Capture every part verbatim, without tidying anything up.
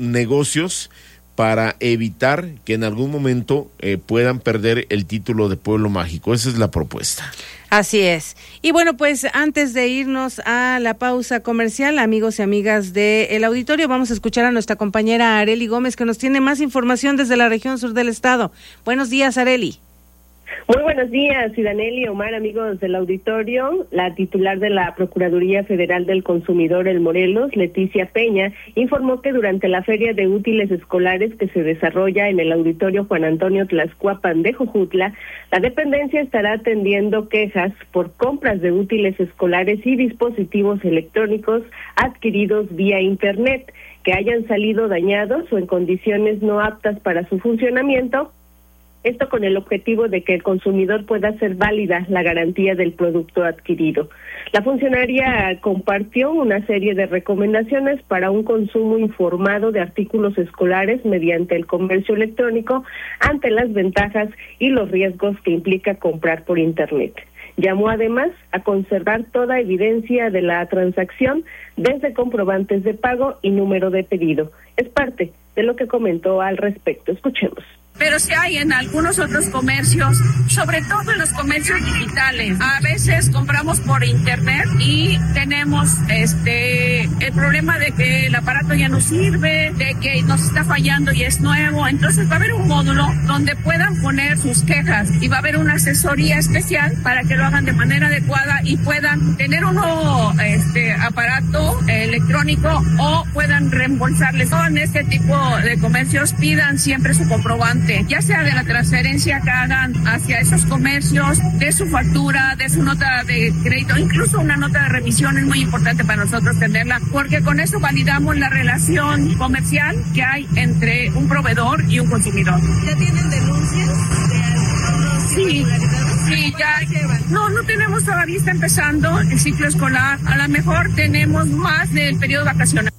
negocios para evitar que en algún momento eh, puedan perder el título de pueblo mágico. Esa es la propuesta. Así es. Y bueno, pues antes de irnos a la pausa comercial, amigos y amigas del auditorio, vamos a escuchar a nuestra compañera Arely Gómez, que nos tiene más información desde la región sur del estado. Buenos días, Arely. Muy buenos días, Idaneli, Omar, amigos del auditorio. La titular de la Procuraduría Federal del Consumidor, el Morelos, Leticia Peña, informó que durante la Feria de Útiles Escolares que se desarrolla en el Auditorio Juan Antonio Tlaxcuapan de Jojutla, la dependencia estará atendiendo quejas por compras de útiles escolares y dispositivos electrónicos adquiridos vía Internet, que hayan salido dañados o en condiciones no aptas para su funcionamiento. Esto con el objetivo de que el consumidor pueda hacer válida la garantía del producto adquirido. La funcionaria compartió una serie de recomendaciones para un consumo informado de artículos escolares mediante el comercio electrónico ante las ventajas y los riesgos que implica comprar por Internet. Llamó además a conservar toda evidencia de la transacción, desde comprobantes de pago y número de pedido. Es parte de lo que comentó al respecto. Escuchemos. Pero sí hay en algunos otros comercios, sobre todo en los comercios digitales. A veces compramos por internet y tenemos este el problema de que el aparato ya no sirve, de que nos está fallando y es nuevo. Entonces va a haber un módulo donde puedan poner sus quejas y va a haber una asesoría especial para que lo hagan de manera adecuada y puedan tener un nuevo este, aparato electrónico o puedan reembolsarles. En este tipo de comercios pidan siempre su comprobante, ya sea de la transferencia que hagan hacia esos comercios, de su factura, de su nota de crédito, incluso una nota de remisión es muy importante para nosotros tenerla, porque con eso validamos la relación comercial que hay entre un proveedor y un consumidor. ¿Ya tienen denuncias de Sí, sí, ya. No, no tenemos todavía, está empezando el ciclo escolar, a lo mejor tenemos más del periodo vacacional.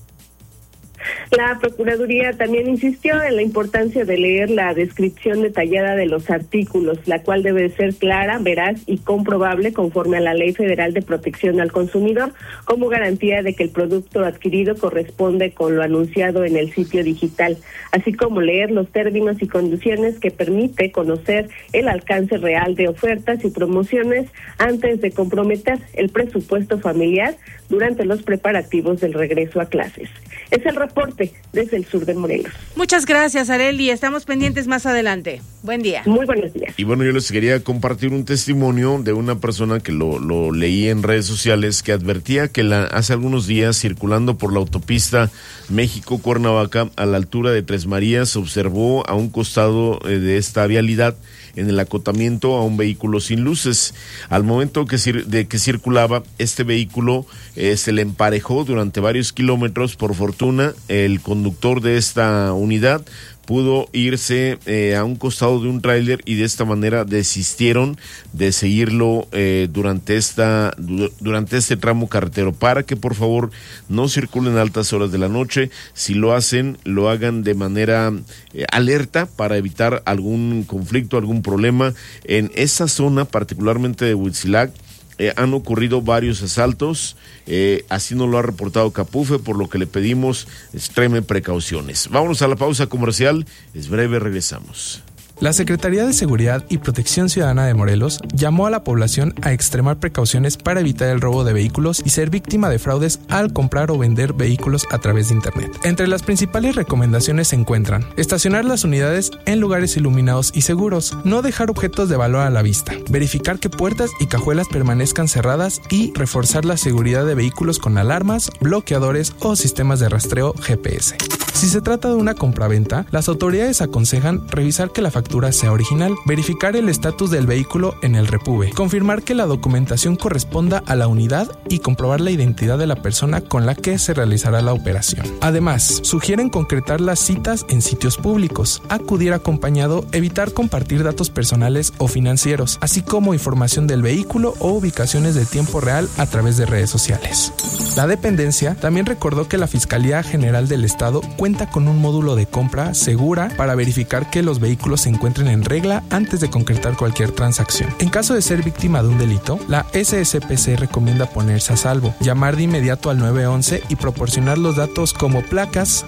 La Procuraduría también insistió en la importancia de leer la descripción detallada de los artículos, la cual debe ser clara, veraz y comprobable conforme a la Ley Federal de Protección al Consumidor, como garantía de que el producto adquirido corresponde con lo anunciado en el sitio digital, así como leer los términos y condiciones que permite conocer el alcance real de ofertas y promociones antes de comprometer el presupuesto familiar durante los preparativos del regreso a clases. Es el reporte desde el sur de Morelos. Muchas gracias, Arely. Estamos pendientes más adelante. Buen día. Muy buenos días. Y bueno, yo les quería compartir un testimonio de una persona que lo, lo leí en redes sociales, que advertía que la, hace algunos días, circulando por la autopista México-Cuernavaca, a la altura de Tres Marías, observó a un costado eh, de esta vialidad, en el acotamiento, a un vehículo sin luces. Al momento que cir- de que circulaba, este vehículo eh, se le emparejó durante varios kilómetros. Por fortuna, el conductor de esta unidad pudo irse eh, a un costado de un tráiler y de esta manera desistieron de seguirlo eh, durante esta du- durante este tramo carretero, para que por favor no circulen a altas horas de la noche. Si lo hacen, lo hagan de manera eh, alerta para evitar algún conflicto, algún problema. En esa zona, particularmente de Huitzilac, Eh, han ocurrido varios asaltos, eh, así nos lo ha reportado Capufe, por lo que le pedimos extreme precauciones. Vámonos a la pausa comercial, es breve, regresamos. La Secretaría de Seguridad y Protección Ciudadana de Morelos llamó a la población a extremar precauciones para evitar el robo de vehículos y ser víctima de fraudes al comprar o vender vehículos a través de Internet. Entre las principales recomendaciones se encuentran: estacionar las unidades en lugares iluminados y seguros, no dejar objetos de valor a la vista, verificar que puertas y cajuelas permanezcan cerradas y reforzar la seguridad de vehículos con alarmas, bloqueadores o sistemas de rastreo G P S. Si se trata de una compraventa, las autoridades aconsejan revisar que la factura sea original, verificar el estatus del vehículo en el Repube, confirmar que la documentación corresponda a la unidad y comprobar la identidad de la persona con la que se realizará la operación. Además, sugieren concretar las citas en sitios públicos, acudir acompañado, evitar compartir datos personales o financieros, así como información del vehículo o ubicaciones de tiempo real a través de redes sociales. La dependencia también recordó que la Fiscalía General del Estado cuenta con un módulo de compra segura para verificar que los vehículos se encuentren en regla antes de concretar cualquier transacción. En caso de ser víctima de un delito, la S S P C recomienda ponerse a salvo, llamar de inmediato al nueve once y proporcionar los datos como placas,